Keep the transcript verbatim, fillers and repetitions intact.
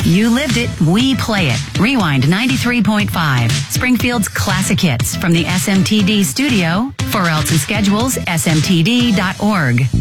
You lived it, we play it. Rewind ninety-three point five. Springfield's classic hits from the S M T D studio. For else and schedules, S M T D dot org.